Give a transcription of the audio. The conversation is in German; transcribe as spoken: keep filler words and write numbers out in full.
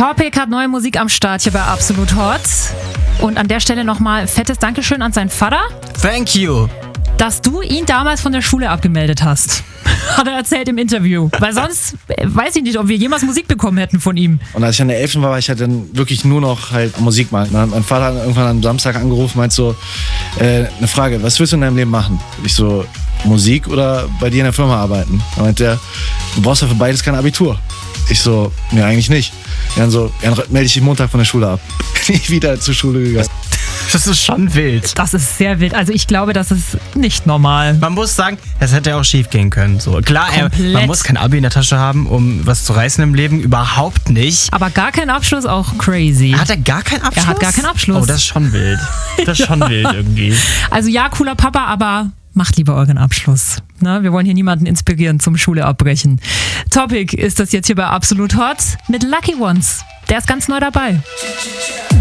Topic hat neue Musik am Start hier bei Absolut Hot. Und an der Stelle nochmal fettes Dankeschön an seinen Vater. Thank you. Dass du ihn damals von der Schule abgemeldet hast. Hat er erzählt im Interview. Weil sonst äh, weiß ich nicht, ob wir jemals Musik bekommen hätten von ihm. Und als ich an der elften war, war ich halt dann wirklich nur noch halt Musik machen. Mein Vater hat irgendwann am Samstag angerufen, meint so, äh, eine Frage, was willst du in deinem Leben machen? Ich so, Musik oder bei dir in der Firma arbeiten? Da meint er, du brauchst ja für beides kein Abitur. Ich so, nee, eigentlich nicht. Dann so, ja, dann melde ich dich Montag von der Schule ab. Bin ich wieder zur Schule gegangen. Das ist schon wild. Das ist sehr wild. Also ich glaube, das ist nicht normal. Man muss sagen, das hätte auch schief gehen können. So, klar, er, man muss kein Abi in der Tasche haben, um was zu reißen im Leben. Überhaupt nicht. Aber gar kein Abschluss, auch crazy. Hat er gar keinen Abschluss? Er hat gar keinen Abschluss. Oh, das ist schon wild. Das ist schon ja. wild irgendwie. Also ja, cooler Papa, aber macht lieber euren Abschluss. Na, wir wollen hier niemanden inspirieren zum Schule abbrechen. Topic ist das jetzt hier bei Absolut Hot mit Lucky Ones. Der ist ganz neu dabei.